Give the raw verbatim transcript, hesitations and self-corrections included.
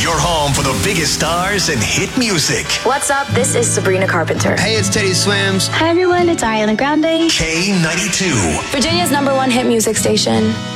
Your home for the biggest stars and hit music. What's up? This is Sabrina Carpenter. Hey, it's Teddy Swims. Hi everyone, it's Ariana Grande. K ninety-two. Virginia's number one hit music station.